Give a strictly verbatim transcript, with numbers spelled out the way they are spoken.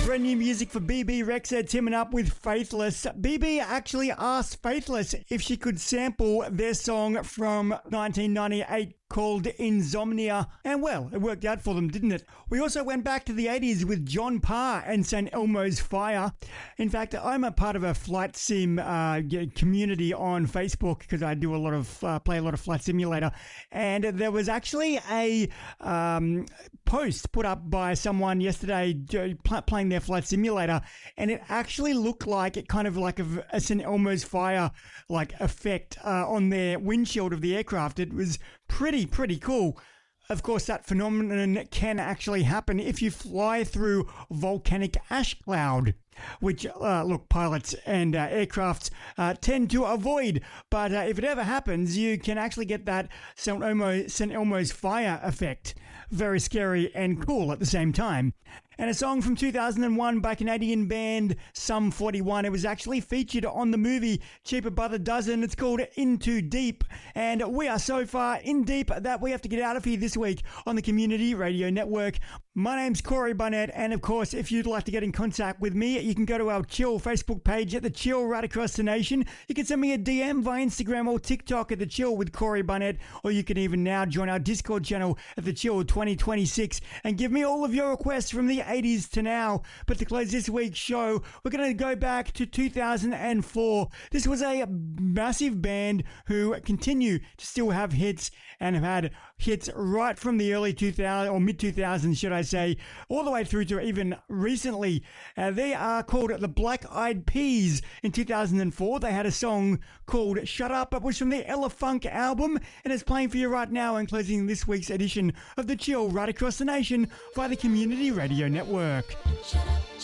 brand new music for B B Rexha teaming up with Faithless. B B actually asked Faithless if she could sample their song from nineteen ninety-eight called Insomnia, and well, it worked out for them, didn't it? We also went back to the eighties with John Parr and Saint Elmo's Fire. In fact, I'm a part of a flight sim uh, community on Facebook because I do a lot of uh, play a lot of Flight Simulator, and there was actually a um, post put up by someone yesterday playing their Flight Simulator, and it actually looked like it kind of like a, a Saint Elmo's Fire like effect uh, on their windshield of the aircraft. It was pretty pretty cool. Of course, that phenomenon can actually happen if you fly through volcanic ash cloud, which, uh, look, pilots and uh, aircrafts uh, tend to avoid. But uh, if it ever happens, you can actually get that Saint Elmo, Saint Elmo's Fire effect. Very scary and cool at the same time. And a song from two thousand one by Canadian band Sum forty-one. It was actually featured on the movie Cheaper by the Dozen. It's called In Too Deep. And we are so far in deep that we have to get out of here this week on the Community Radio Network. My name's Corey Barnett, and of course, if you'd like to get in contact with me, you can go to our Chill Facebook page at The Chill right across the nation. You can send me a D M via Instagram or TikTok at The Chill with Corey Barnett, or you can even now join our Discord channel at The Chill twenty twenty-six and give me all of your requests from the eighties to now. But to close this week's show, we're going to go back to two thousand four. This was a massive band who continue to still have hits and have had hits right from the early two thousands or mid two thousands, should I say, all the way through to even recently. Uh, they are called the Black Eyed Peas. In two thousand four, they had a song called Shut Up. It was from the Ella Funk album, and it's playing for you right now and closing this week's edition of The Chill right across the nation via the Community Radio Network. Shut up.